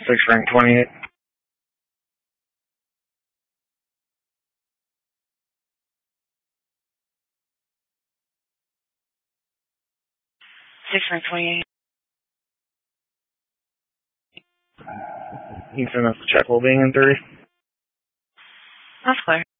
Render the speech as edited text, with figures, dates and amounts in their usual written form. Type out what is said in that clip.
6 rank 28. Six rank 28. You can check well being in 3. That's clear.